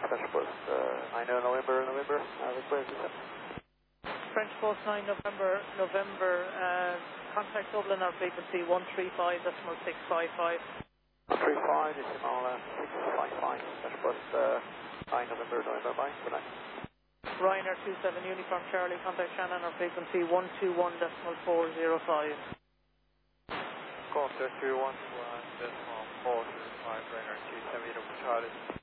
French Bus 9 November, request. French Bus 9 November, contact Dublin, our frequency 135.655. 135, decimal 655, French Bus 9 November, bye, good night. Ryanair 27 Uniform Charlie, contact Shannon, our frequency 121.405. Contact 121.405, Ryanair 27 Uniform Charlie.